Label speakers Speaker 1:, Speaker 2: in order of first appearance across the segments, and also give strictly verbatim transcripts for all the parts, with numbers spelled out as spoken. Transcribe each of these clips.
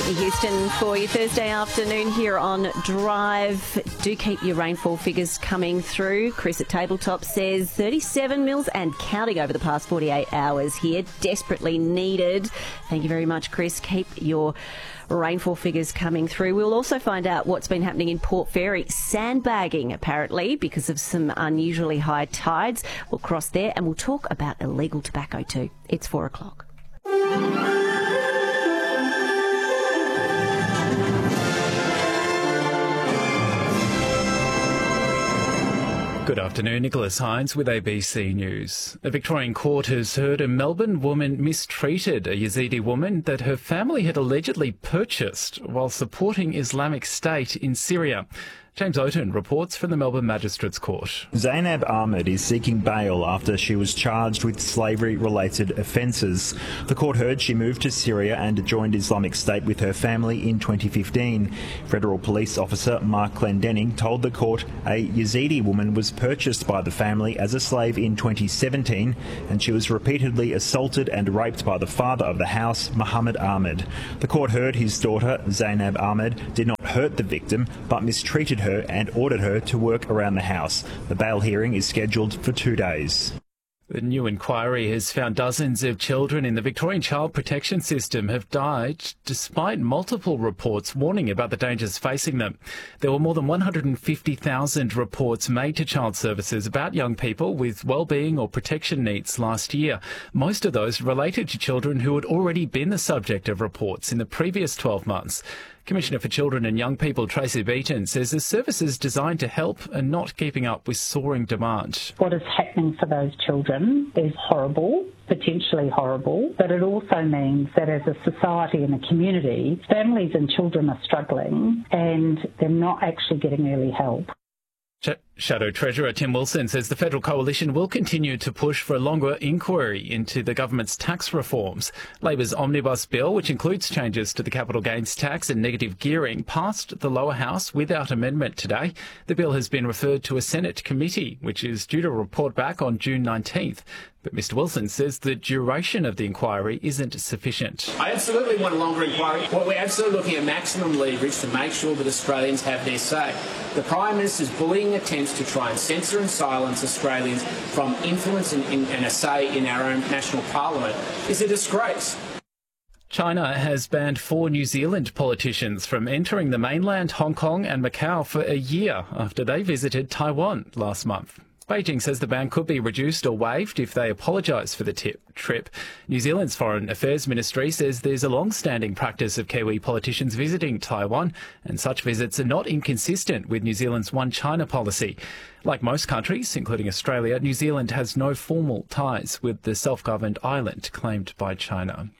Speaker 1: Whitney Houston for your Thursday afternoon here on Drive. Do keep your rainfall figures coming through. Chris at Tabletop says thirty-seven mils and counting over the past forty-eight hours here. Desperately needed. Thank you very much, Chris. Keep your rainfall figures coming through. We'll also find out what's been happening in Port Fairy. Sandbagging, apparently, because of some unusually high tides. We'll cross there and we'll talk about illegal tobacco too. It's four o'clock.
Speaker 2: Good afternoon, Nicholas Hines with A B C News. A Victorian court has heard a Melbourne woman mistreated a Yazidi woman that her family had allegedly purchased while supporting Islamic State in Syria. James Oaten reports from the Melbourne Magistrates Court.
Speaker 3: Zainab Ahmed is seeking bail after she was charged with slavery-related offences. The court heard she moved to Syria and joined Islamic State with her family in twenty fifteen. Federal Police Officer Mark Clendenning told the court a Yazidi woman was purchased by the family as a slave in twenty seventeen and she was repeatedly assaulted and raped by the father of the house, Muhammad Ahmed. The court heard his daughter, Zainab Ahmed, did not hurt the victim but mistreated her and ordered her to work around the house. The bail hearing is scheduled for two days.
Speaker 2: The new inquiry has found dozens of children in the Victorian Child Protection System have died despite multiple reports warning about the dangers facing them. There were more than one hundred fifty thousand reports made to child services about young people with wellbeing or protection needs last year. Most of those related to children who had already been the subject of reports in the previous twelve months. Commissioner for Children and Young People Tracy Beaton says the service is designed to help and not keeping up with soaring demand.
Speaker 4: What is happening for those children is horrible, potentially horrible, but it also means that as a society and a community, families and children are struggling and they're not actually getting early help.
Speaker 2: Shadow Treasurer Tim Wilson says the Federal Coalition will continue to push for a longer inquiry into the government's tax reforms. Labor's omnibus bill, which includes changes to the capital gains tax and negative gearing, passed the lower house without amendment today. The bill has been referred to a Senate committee, which is due to report back on June nineteenth. But Mr Wilson says the duration of the inquiry isn't sufficient.
Speaker 5: I absolutely want a longer inquiry. Well, we're absolutely looking at maximum leverage to make sure that Australians have their say. The Prime Minister's bullying attempts to try and censor and silence Australians from influence and, and a say in our own national parliament is a disgrace.
Speaker 2: China has banned four New Zealand politicians from entering the mainland, Hong Kong and Macau for a year after they visited Taiwan last month. Beijing says the ban could be reduced or waived if they apologise for the tip, trip. New Zealand's Foreign Affairs Ministry says there's a long-standing practice of Kiwi politicians visiting Taiwan, and such visits are not inconsistent with New Zealand's One China policy. Like most countries, including Australia, New Zealand has no formal ties with the self-governed island claimed by China.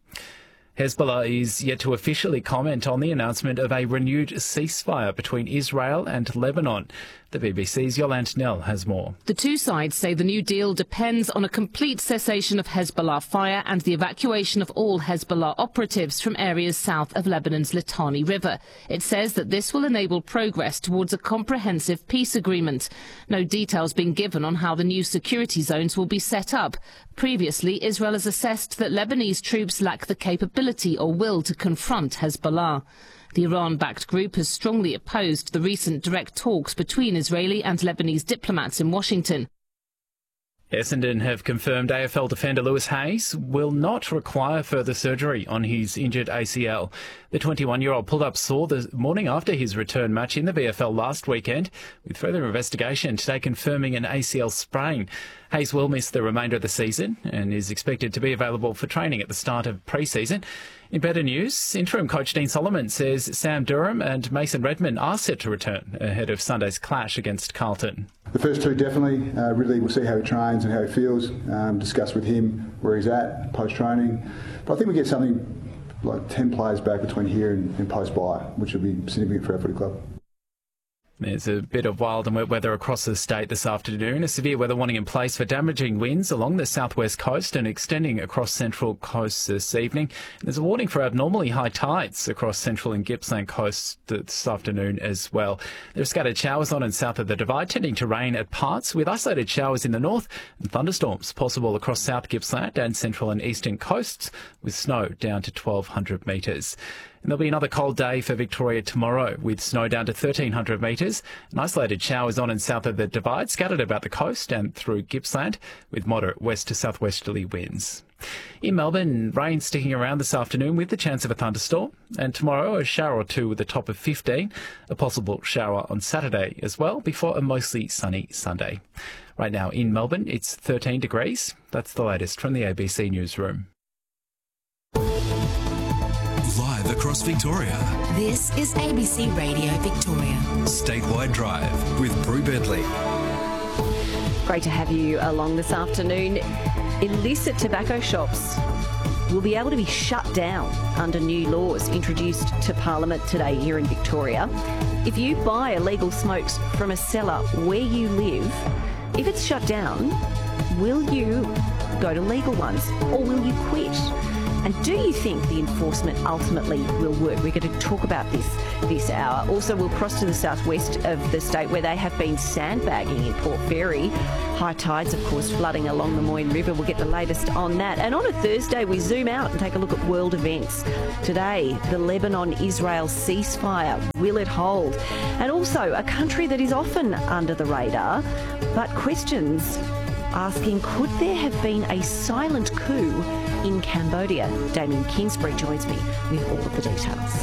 Speaker 2: Hezbollah is yet to officially comment on the announcement of a renewed ceasefire between Israel and Lebanon. The B B C's Yolande Nell has more.
Speaker 6: The two sides say the new deal depends on a complete cessation of Hezbollah fire and the evacuation of all Hezbollah operatives from areas south of Lebanon's Litani River. It says that this will enable progress towards a comprehensive peace agreement. No details being given on how the new security zones will be set up. Previously, Israel has assessed that Lebanese troops lack the capability or will to confront Hezbollah. The Iran-backed group has strongly opposed the recent direct talks between Israeli and Lebanese diplomats in Washington.
Speaker 2: Essendon have confirmed A F L defender Lewis Hayes will not require further surgery on his injured A C L. The twenty-one-year-old pulled up sore the morning after his return match in the V F L last weekend, with further investigation today confirming an A C L sprain. Hayes will miss the remainder of the season and is expected to be available for training at the start of pre-season. In better news, interim coach Dean Solomon says Sam Durham and Mason Redman are set to return ahead of Sunday's clash against Carlton.
Speaker 7: The first two definitely, uh, really we'll see how he trains and how he feels, um, discuss with him where he's at post-training. But I think we get something like ten players back between here and, and post-buy, which will be significant for our footy club.
Speaker 2: There's a bit of wild and wet weather across the state this afternoon. A severe weather warning in place for damaging winds along the southwest coast and extending across central coasts this evening. There's a warning for abnormally high tides across central and Gippsland coasts this afternoon as well. There are scattered showers on and south of the Divide, tending to rain at parts, with isolated showers in the north and thunderstorms possible across South Gippsland and central and eastern coasts, with snow down to twelve hundred metres. And there'll be another cold day for Victoria tomorrow, with snow down to thirteen hundred metres and isolated showers on and south of the Divide, scattered about the coast and through Gippsland, with moderate west to southwesterly winds. In Melbourne, rain sticking around this afternoon with the chance of a thunderstorm, and tomorrow a shower or two with a top of fifteen, a possible shower on Saturday as well, before a mostly sunny Sunday. Right now in Melbourne, it's thirteen degrees. That's the latest from the A B C Newsroom.
Speaker 8: Live across Victoria.
Speaker 9: This is A B C Radio Victoria.
Speaker 8: Statewide Drive with Brew Bentley.
Speaker 1: Great to have you along this afternoon. Illicit tobacco shops will be able to be shut down under new laws introduced to Parliament today here in Victoria. If you buy illegal smokes from a seller where you live, if it's shut down, will you go to legal ones or will you quit? And do you think the enforcement ultimately will work? We're going to talk about this this hour. Also, we'll cross to the southwest of the state where they have been sandbagging in Port Fairy. High tides, of course, flooding along the Moyne River. We'll get the latest on that. And on a Thursday, we zoom out and take a look at world events. Today, the Lebanon-Israel ceasefire. Will it hold? And also, a country that is often under the radar, but questions asking, could there have been a silent coup in Cambodia? Damien Kingsbury joins me with all of the details.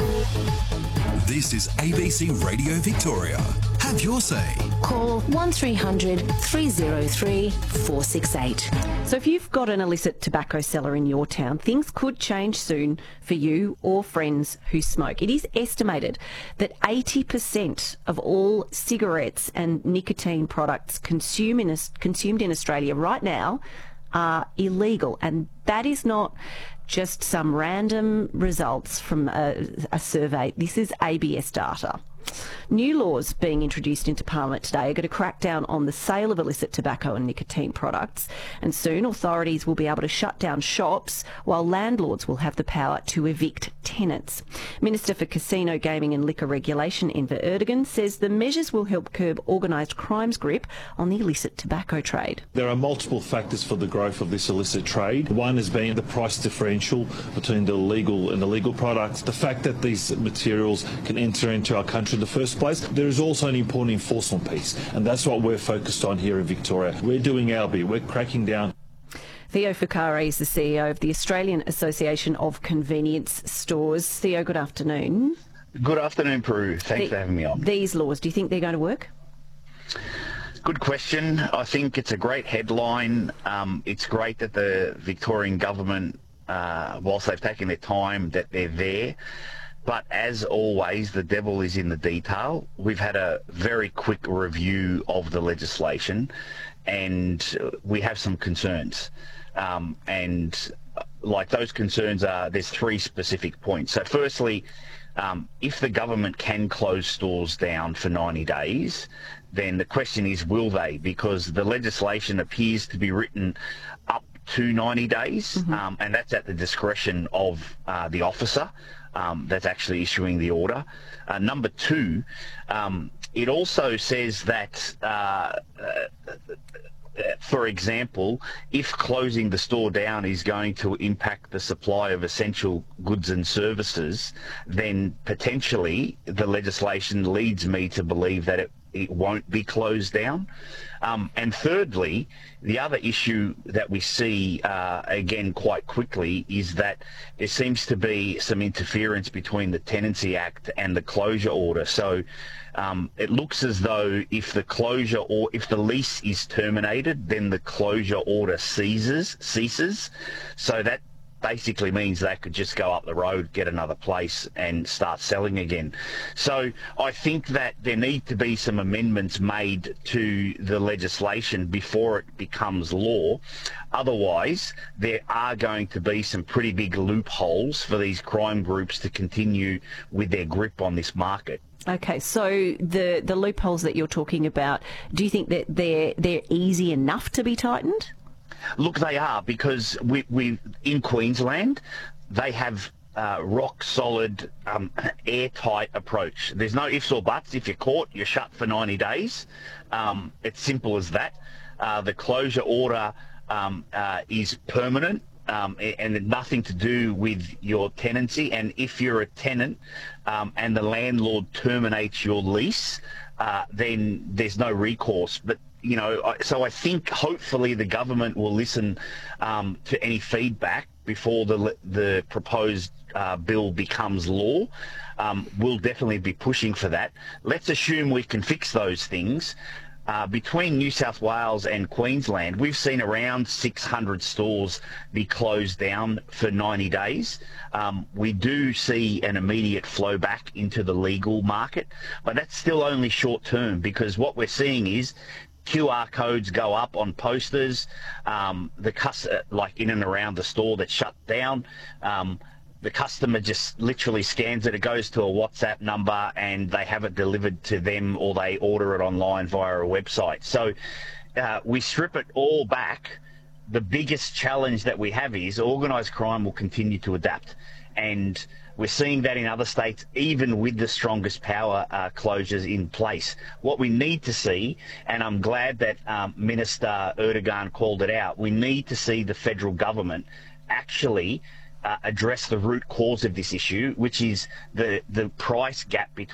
Speaker 8: This is A B C Radio Victoria. Have your say.
Speaker 9: Call one three hundred three oh three four six eight.
Speaker 1: So if you've got an illicit tobacco seller in your town, things could change soon for you or friends who smoke. It is estimated that eighty percent of all cigarettes and nicotine products consumed in, consumed in Australia right now are illegal, and that is not just some random results from a, a survey. This is A B S data. New laws being introduced into Parliament today are going to crack down on the sale of illicit tobacco and nicotine products, and soon authorities will be able to shut down shops while landlords will have the power to evict tenants. Minister for Casino, Gaming and Liquor Regulation, Enver Erdogan, says the measures will help curb organised crime's grip on the illicit tobacco trade.
Speaker 10: There are multiple factors for the growth of this illicit trade. One has been the price differential between the legal and illegal products, the fact that these materials can enter into our country in the first place. There is also an important enforcement piece, and that's what we're focused on here in Victoria. We're doing our bit. We're cracking down.
Speaker 1: Theo Fukare is the C E O of the Australian Association of Convenience Stores. Theo, good afternoon.
Speaker 11: Good afternoon, Peru. Thanks the, for having me on.
Speaker 1: These laws, do you think they're going to work?
Speaker 11: Good question. I think it's a great headline. Um, it's great that the Victorian government, uh, whilst they've taken their time, that they're there. But as always, the devil is in the detail. We've had a very quick review of the legislation, and we have some concerns. Um, and like those concerns are, there's three specific points. So firstly, um, if the government can close stores down for ninety days, then the question is, will they? Because the legislation appears to be written up to ninety days, mm-hmm. um, and that's at the discretion of uh, the officer um, that's actually issuing the order. Uh, number two, um, it also says that, uh, uh, for example, if closing the store down is going to impact the supply of essential goods and services, then potentially the legislation leads me to believe that it it won't be closed down. Um, and thirdly, the other issue that we see, uh, again, quite quickly is that there seems to be some interference between the Tenancy Act and the closure order. So um, it looks as though if the closure or if the lease is terminated, then the closure order ceases, ceases. So that basically means they could just go up the road, get another place and start selling again. So I think that there need to be some amendments made to the legislation before it becomes law. Otherwise, there are going to be some pretty big loopholes for these crime groups to continue with their grip on this market.
Speaker 1: Okay, so the, the loopholes that you're talking about, do you think that they're, they're easy enough to be tightened?
Speaker 11: Look, they are, because we, we in Queensland, they have uh, rock-solid, um, airtight approach. There's no ifs or buts. If you're caught, you're shut for ninety days. Um, it's simple as that. Uh, the closure order um, uh, is permanent, um, and nothing to do with your tenancy. And if you're a tenant um, and the landlord terminates your lease, uh, then there's no recourse. But you know, so I think hopefully the government will listen um, to any feedback before the the proposed uh, bill becomes law. Um, we'll definitely be pushing for that. Let's assume we can fix those things. Uh, between New South Wales and Queensland, we've seen around six hundred stores be closed down for ninety days. Um, we do see an immediate flow back into the legal market, but that's still only short term, because what we're seeing is Q R codes go up on posters, um, the cus- like in and around the store that's shut down. Um, The customer just literally scans it, it goes to a WhatsApp number, and they have it delivered to them, or they order it online via a website. So uh, we strip it all back. The biggest challenge that we have is organised crime will continue to adapt. And we're seeing that in other states, even with the strongest power uh, closures in place. What we need to see, and I'm glad that um, Minister Erdogan called it out, we need to see the federal government actually Uh, address the root cause of this issue, which is the, the price gap between